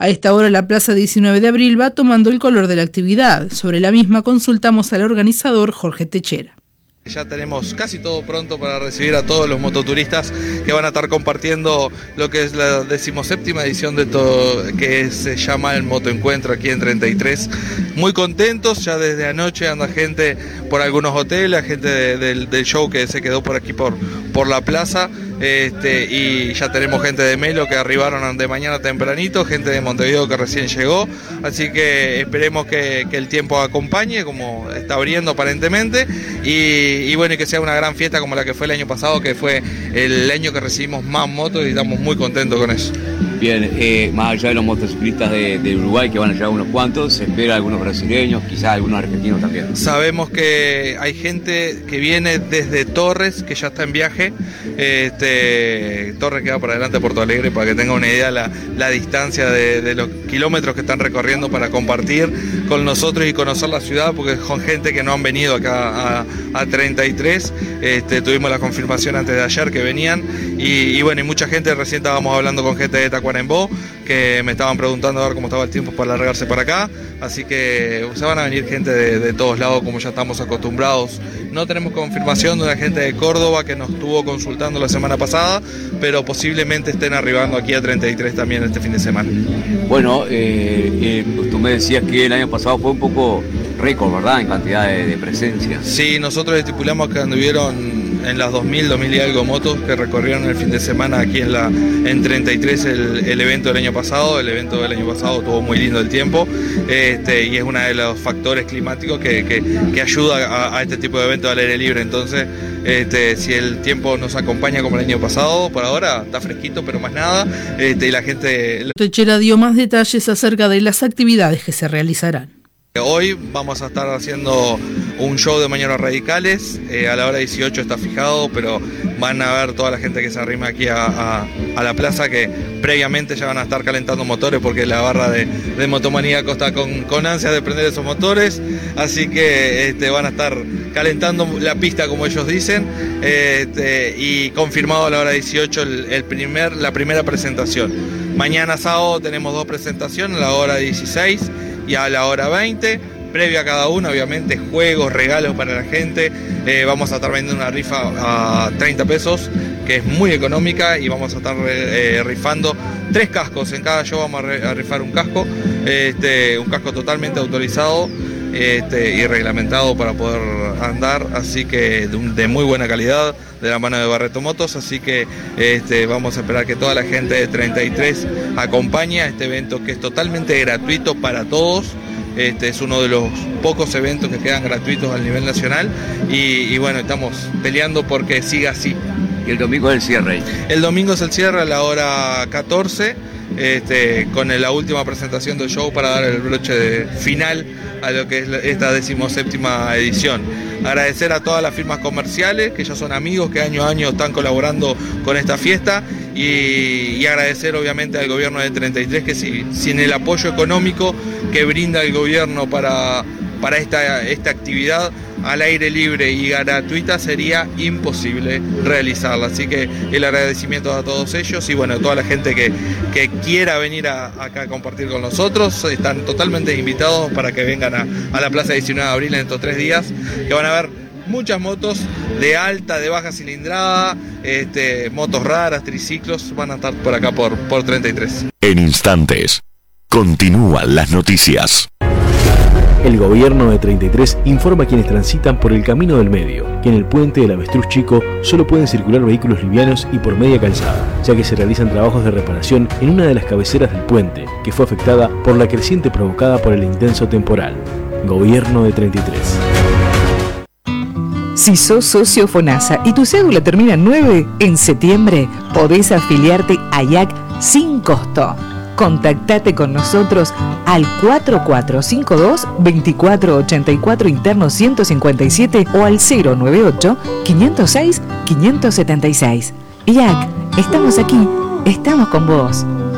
A esta hora la Plaza 19 de Abril va tomando el color de la actividad. Sobre la misma consultamos al organizador Jorge Techera. Ya tenemos casi todo pronto para recibir a todos los mototuristas que van a estar compartiendo lo que es la 17ª edición de todo, que se llama el Motoencuentro aquí en 33. Muy contentos, ya desde anoche anda gente por algunos hoteles, gente del show que se quedó por aquí por la plaza. Y ya tenemos gente de Melo que arribaron de mañana tempranito, gente de Montevideo que recién llegó, así que esperemos que el tiempo acompañe, como está abriendo aparentemente, y bueno, y que sea una gran fiesta como la que fue el año pasado, que fue el año que recibimos más motos y estamos muy contentos con eso. Bien, más allá de los motociclistas de Uruguay, que van a llegar unos cuantos, se espera algunos brasileños, quizás algunos argentinos también. Sabemos que hay gente que viene desde Torres, que ya está en viaje. Torres queda por adelante de Porto Alegre, para que tenga una idea la distancia de los kilómetros que están recorriendo para compartir con nosotros y conocer la ciudad, porque son gente que no han venido acá a 33. Tuvimos la confirmación antes de ayer que venían, y bueno, y mucha gente. Recién estábamos hablando con gente de Tacuarembó que me estaban preguntando a ver cómo estaba el tiempo para largarse para acá, así que se van a venir gente de todos lados, como ya estamos acostumbrados. No tenemos confirmación de una gente de Córdoba que nos estuvo consultando la semana pasada, pero posiblemente estén arribando aquí a 33 también este fin de semana. Bueno, tú me decías que el año pasado fue un poco récord, ¿verdad?, en cantidad de presencia. Sí, nosotros estipulamos que anduvieron en las 2000 y algo motos que recorrieron el fin de semana aquí en 33 el evento del año pasado. El evento del año pasado estuvo muy lindo el tiempo, y es uno de los factores climáticos que ayuda a este tipo de eventos al aire libre. Entonces, si el tiempo nos acompaña como el año pasado, por ahora está fresquito, pero más nada, y la gente... Techera dio más detalles acerca de las actividades que se realizarán. Hoy vamos a estar haciendo un show de Mañanas Radicales, a la hora 18 está fijado, pero van a ver toda la gente que se arrima aquí a la plaza, que previamente ya van a estar calentando motores, porque la barra de Motomaníaco está con ansias de prender esos motores, así que van a estar calentando la pista, como ellos dicen, y confirmado a la hora 18 la primera presentación. Mañana sábado tenemos 2 presentaciones, a la hora 16 y a la hora 20, previo a cada una, obviamente, juegos, regalos para la gente. Vamos a estar vendiendo una rifa a 30 pesos, que es muy económica, y vamos a estar rifando 3 cascos. En cada show vamos a rifar un casco totalmente autorizado y reglamentado para poder andar, así que de muy buena calidad, de la mano de Barreto Motos, así que vamos a esperar que toda la gente de 33 acompañe a este evento, que es totalmente gratuito para todos. Es uno de los pocos eventos que quedan gratuitos a nivel nacional, y bueno, estamos peleando porque siga así. Y el domingo es el cierre. El domingo es el cierre a la hora 14, con la última presentación del show para dar el broche final a lo que es esta 17ª edición. Agradecer a todas las firmas comerciales que ya son amigos, que año a año están colaborando con esta fiesta, y agradecer obviamente al gobierno de 33, que sin el apoyo económico que brinda el gobierno para esta actividad al aire libre y gratuita, sería imposible realizarla. Así que el agradecimiento a todos ellos, y bueno, a toda la gente que quiera venir acá a compartir con nosotros, están totalmente invitados para que vengan a la Plaza 19 de Abril en estos 3 días, que van a ver muchas motos de alta, de baja cilindrada, motos raras, triciclos, van a estar por acá por 33. En instantes, continúan las noticias. El gobierno de 33 informa a quienes transitan por el Camino del Medio que en el puente del Avestruz Chico solo pueden circular vehículos livianos y por media calzada, ya que se realizan trabajos de reparación en una de las cabeceras del puente, que fue afectada por la creciente provocada por el intenso temporal. Gobierno de 33. Si sos socio FONASA y tu cédula termina en 9, en septiembre podés afiliarte a IAC sin costo. Contactate con nosotros al 4452-2484 interno 157 o al 098-506-576. IAC, estamos aquí, estamos con vos.